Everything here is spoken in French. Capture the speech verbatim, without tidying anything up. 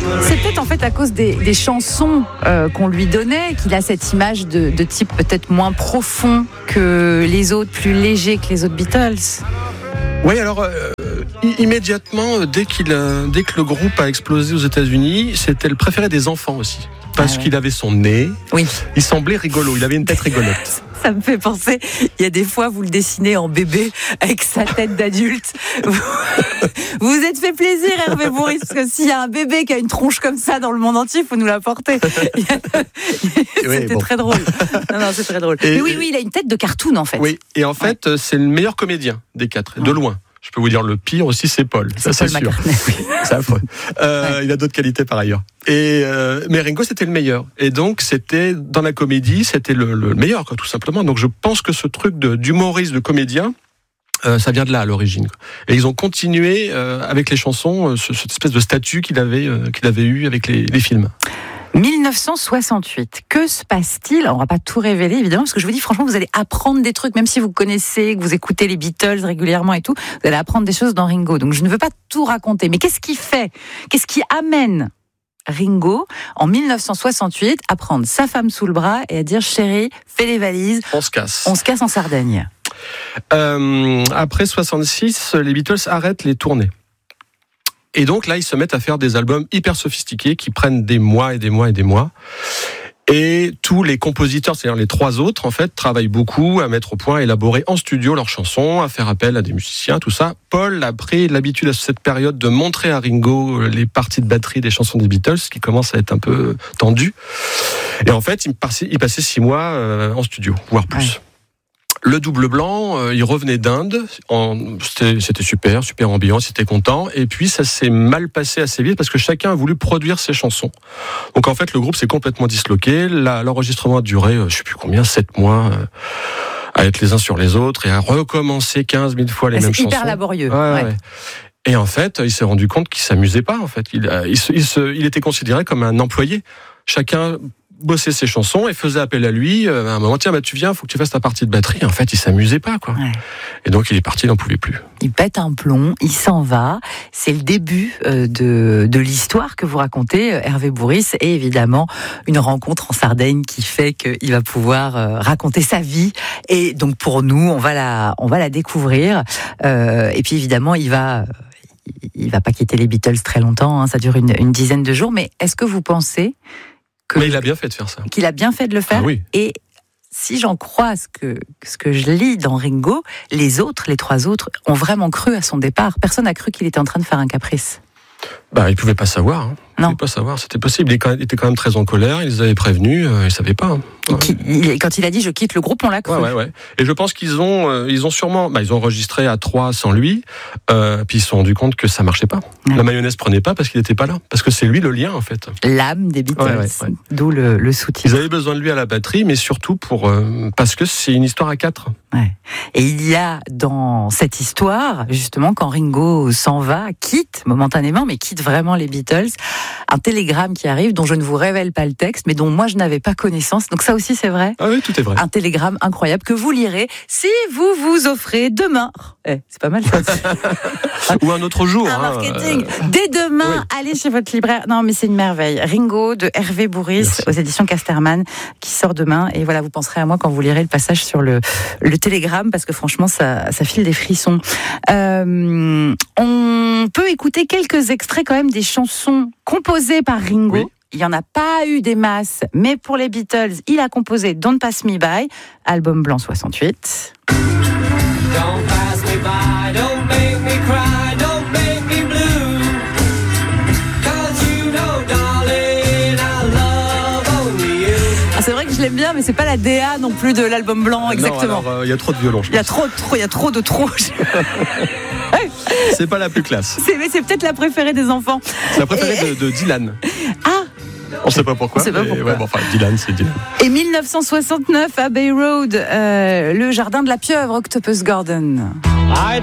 C'est peut-être en fait à cause des, des chansons euh, qu'on lui donnait qu'il a cette image de, de type peut-être moins profond que les autres, plus léger que les autres Beatles. Oui, alors euh, immédiatement, dès, qu'il a, dès que le groupe a explosé aux États-Unis, c'était le préféré des enfants aussi. Parce ah ouais. qu'il avait son nez, oui. il semblait rigolo, il avait une tête rigolote. Ça me fait penser, il y a des fois vous le dessinez en bébé avec sa tête d'adulte. Vous vous êtes fait plaisir Hervé Bourris, parce que s'il y a un bébé qui a une tronche comme ça dans le monde entier, il faut nous l'apporter. C'était oui, bon. très drôle. Non, non, c'est très drôle. Et, Mais oui, oui, il a une tête de cartoon en fait. Oui, et en fait, ouais. c'est le meilleur comédien des quatre, de loin. Je peux vous dire le pire aussi, c'est Paul. C'est ça, Paul c'est sûr. Oui. C'est affreux. Euh, ouais. Il a d'autres qualités par ailleurs. Et euh, mais Ringo, c'était le meilleur. Et donc, c'était dans la comédie, c'était le, le meilleur, quoi, tout simplement. Donc, je pense que ce truc de, d'humoriste, de comédien, euh, ça vient de là à l'origine. Et ils ont continué euh, avec les chansons, euh, ce, cette espèce de statut qu'il avait, euh, qu'il avait eu avec les, les films. dix-neuf cent soixante-huit, que se passe-t-il ? On va pas tout révéler évidemment, parce que je vous dis franchement, vous allez apprendre des trucs, même si vous connaissez, que vous écoutez les Beatles régulièrement et tout, vous allez apprendre des choses dans Ringo. Donc je ne veux pas tout raconter, mais qu'est-ce qui fait, qu'est-ce qui amène Ringo en dix-neuf cent soixante-huit à prendre sa femme sous le bras et à dire chérie, fais les valises, on se casse, on se casse en Sardaigne. Euh, après soixante-six, les Beatles arrêtent les tournées. Et donc là, ils se mettent à faire des albums hyper sophistiqués qui prennent des mois et des mois et des mois. Et tous les compositeurs, c'est-à-dire les trois autres, en fait, travaillent beaucoup à mettre au point, à élaborer en studio leurs chansons, à faire appel à des musiciens, tout ça. Paul a pris l'habitude à cette période de montrer à Ringo les parties de batterie des chansons des Beatles, qui commencent à être un peu tendues. Et en fait, il passait, il passait six mois en studio, voire plus. Ouais. Le double blanc, euh, il revenait d'Inde, en, c'était, c'était super, super ambiant, c'était content. Et puis ça s'est mal passé assez vite parce que chacun a voulu produire ses chansons. Donc en fait, le groupe s'est complètement disloqué. La, l'enregistrement a duré, euh, je sais plus combien, sept mois, euh, à être les uns sur les autres et à recommencer quinze mille fois les c'est mêmes chansons. C'est hyper laborieux. Ouais, ouais. Ouais. Et en fait, il s'est rendu compte qu'il s'amusait pas. En fait, il, il, il, se, il était considéré comme un employé. Chacun bossait ses chansons et faisait appel à lui. À un moment, tiens, bah, tu viens, faut que tu fasses ta partie de batterie. En fait, il s'amusait pas, quoi. Ouais. Et donc, il est parti, il n'en pouvait plus. Il pète un plomb, il s'en va. C'est le début de, de l'histoire que vous racontez, Hervé Bourris, et évidemment, une rencontre en Sardaigne qui fait qu'il va pouvoir raconter sa vie. Et donc, pour nous, on va la, on va la découvrir. Euh, et puis, évidemment, il va... il va pas quitter les Beatles très longtemps, hein, ça dure une, une dizaine de jours. Mais est-ce que vous pensez que mais il a bien fait de faire ça. Qu'il a bien fait de le faire. Ah oui. Et si j'en crois ce que, ce que je lis dans Ringo, les autres, les trois autres, ont vraiment cru à son départ. Personne n'a cru qu'il était en train de faire un caprice. Bah, il pouvait pas savoir. Hein. Il non. pouvait pas savoir, c'était possible. Il était quand même très en colère, il les avait prévenus, euh, ils savaient pas. Hein. Ouais. Il, quand il a dit je quitte le groupe, on l'a cru. Ouais, ouais, ouais. Et je pense qu'ils ont, euh, ils ont sûrement, bah, ils ont enregistré à trois sans lui, euh, puis ils se sont rendus compte que ça marchait pas. Ouais. La mayonnaise prenait pas parce qu'il était pas là, parce que c'est lui le lien en fait. L'âme des Beatles, ouais, ouais, ouais. D'où le, le soutien. Ils avaient besoin de lui à la batterie, mais surtout pour euh, parce que c'est une histoire à quatre. Ouais. Et il y a dans cette histoire, justement, quand Ringo s'en va, quitte momentanément, mais quitte vraiment les Beatles, un télégramme qui arrive dont je ne vous révèle pas le texte, mais dont moi je n'avais pas connaissance. Donc ça aussi c'est vrai. Ah oui, tout est vrai. Un télégramme incroyable que vous lirez si vous vous offrez demain. Eh, c'est pas mal ça. Ou un autre jour. Un hein, marketing. Euh... Dès demain, oui. allez chez votre libraire. Non, mais c'est une merveille. Ringo de Hervé Bourris. Merci. Aux éditions Casterman qui sort demain. Et voilà, vous penserez à moi quand vous lirez le passage sur le, le télégramme parce que franchement, ça, ça file des frissons. Euh, on peut écouter quelques extraits quand même des chansons composées par Ringo. Oui. Il n'y en a pas eu des masses, mais pour les Beatles, il a composé Don't Pass Me By, album blanc soixante-huit. Don't pass me by, don't make me cry, don't make me blue. Cause you know, darling, I love only you. Ah, c'est vrai que je l'aime bien, mais c'est pas la D A non plus de l'album blanc, exactement. Il euh, y a trop de violons. Il y a trop, trop, il y a trop de trop. C'est pas la plus classe. C'est, mais c'est peut-être la préférée des enfants. C'est la préférée Et... de, de Dylan. Ah. On sait pas pourquoi. On sait pas pourquoi. Ouais, bon, enfin, Dylan, c'est Dylan. Et dix-neuf cent soixante-neuf, Abbey Road, euh, le jardin de la pieuvre, Octopus Garden. I